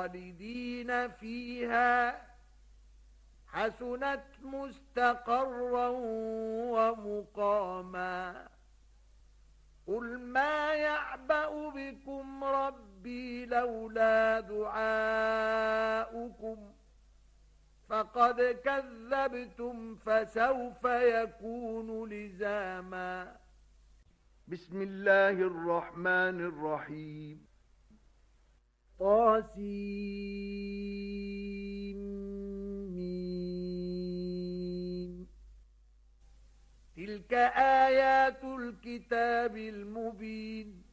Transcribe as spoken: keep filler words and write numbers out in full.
خالدين فيها حسنت مستقرا ومقاما قل ما يعبأ بكم ربي لولا دعاؤكم فقد كذبتم فسوف يكون لزاما. بسم الله الرحمن الرحيم. طاسيم تلك آيات الكتاب المبين